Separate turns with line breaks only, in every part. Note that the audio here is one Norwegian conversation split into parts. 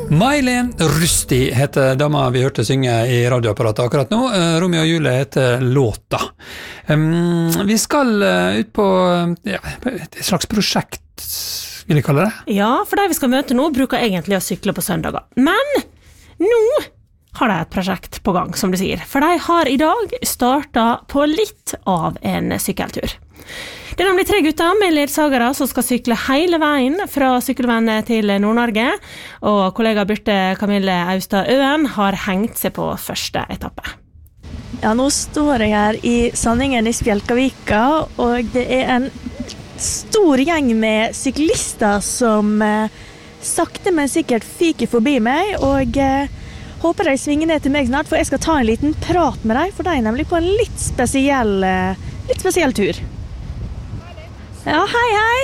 May-Len Rushdie heter dama vi hørte synge i radioapparatet akkurat nå. Romeo og Julie heter låta. Vi skal ut på et slags prosjekt, vil jeg kalle det.
Ja, for de vi skal møte nå bruker egentlig å sykle på søndager. Men nå har de et prosjekt på gang, som de sier. For de har i dag startet på litt av en sykkeltur. Det er nemlig 3 gutter med ledsagere som skal sykle hele veien fra Sykkelvennet til Nord-Norge, og kollega Birte Camille Austad Øen har hengt seg på første etappe.
Ja, nå står jeg her i Sanningen i Spjelkavika, og det er en stor gjeng med syklister som sakte, men sikkert fyker forbi meg, og håper de svinger ned til meg snart, for jeg skal ta en liten prat med dem, for de er nemlig på en litt spesiell tur. Ja, hei.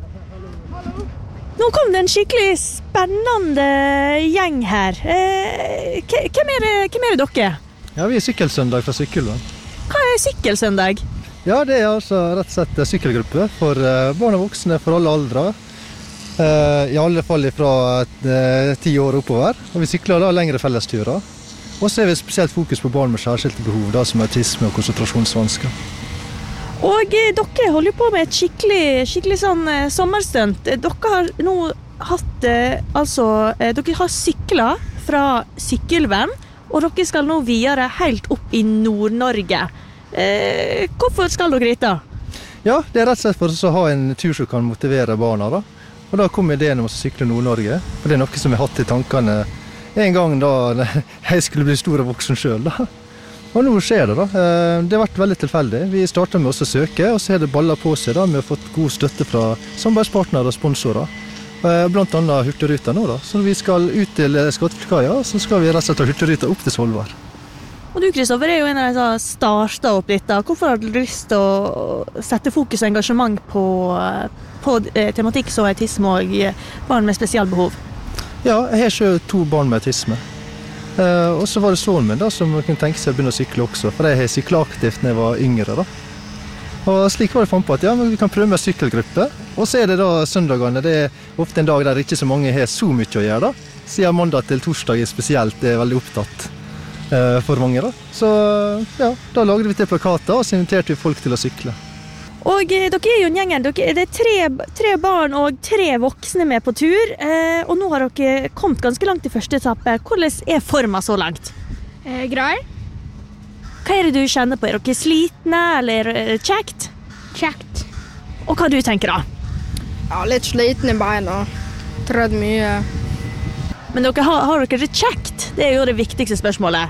Nå kom det en skikkelig spennende gjeng her. Hvem er det dere?
Ja, vi er Sykkelsøndag fra Sykkylven.
Hva er Sykkelsøndag?
Ja, det er altså rett og slett en sykkelgruppe for barn og voksne for alle aldre. I alle fall fra 10 år oppover. Og vi sykler da lengre fellesturer. Og så er vi spesielt fokus på barn med særskilte behov, da, som autisme og konsentrasjonsvansker.
Og dere holder på med et skikkelig sånn sommerstunt. Dere har nå hatt, dere har syklet fra Sykkylven, og dere skal nå videre helt opp i Nord-Norge. Hvorfor skal dere dit da?
Ja, det er rett og slett for å ha en tur som kan motivere barna da. Og da kom ideen om å sykle Nord-Norge, for det er noe som jeg har hatt i tankene en gang da jeg skulle bli stor og voksen selv da. Og nå skjer det da. Det har vært veldig tilfeldig. Vi startet med å søke, og så har det ballet på seg da, med å ha fått god støtte fra samarbeidspartnere og sponsorer. Blant annet Hurtigruta nå da. Så vi skal ut til Skottfjellkaia, så skal vi rett og slett ta Hurtigruta opp til Svolvær.
Og du, Kristoffer, er jo en av de som startet opp litt da. Hvorfor har du lyst til å sette fokus og engasjement på tematikk som autisme og barn med spesialbehov?
Ja, jeg har selv 2 barn med autisme. Og så var det sønnen min da, som kunne tenke seg å begynne å sykle også, for jeg har syklet aktivt når jeg var yngre da. Og slik var det fant på at ja, men vi kan prøve med sykkelgruppe. Og så er det da søndagene, det er ofte en dag der ikke så mange har så mye å gjøre da. Siden mandag til torsdag spesielt er veldig opptatt for mange da. Så ja, da lagde vi til plakater, og så inviterte vi folk til å sykle.
Og dere er jo en gjengen, det er 3 barn og 3 voksne med på tur, og nå har dere kommet ganske langt i første etappe. Hvordan er formen så langt?
Grei.
Hva er det du kjenner på? Er dere slitne, eller er det kjekt?
Kjekt.
Og hva du tenker da?
Ja, litt sliten i beina. Trødd mye.
Men har dere det kjekt? Det er jo det viktigste spørsmålet.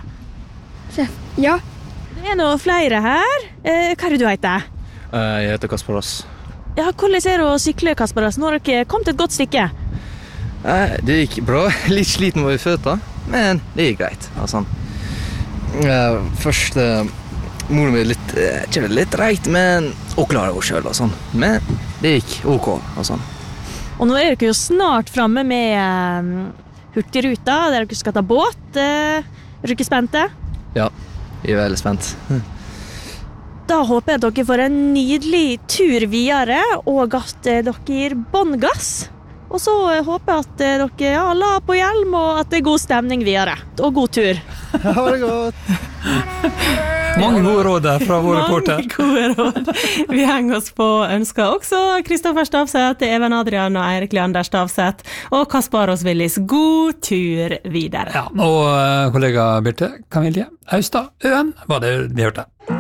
Ja.
Det er noen flere her. Hva er det du heter?
Jeg heter Kasper Rass.
Ja, hvordan er det å sykle, Kasper Rass? Nå har dere kommet et godt stykke.
Det gikk bra. Litt sliten var i føtter, men det gikk greit. Altså, først moren min litt reit, men hun klarer jo selv. Altså. Men det gikk ok. Altså.
Og nå er dere jo snart fremme med Hurtigruta, der dere skal ta båt. Er dere spente?
Ja, jeg er veldig spent.
Da håper jeg at dere får en nydelig tur videre, og at dere gir båndgass. Og så håper jeg at dere la på hjelm, og at det er god stemning videre. Og god tur.
Ha det godt!
Mange gode råd der fra vår reporter.
Mange gode råd. Vi henger oss på ønsker også Kristoffer Stavseth, Even Adrian og Eirik Leander Stavseth, og Kasparos Willis. God tur videre.
Ja, og kollega Birte Camille Austad Øen var det vi hørte.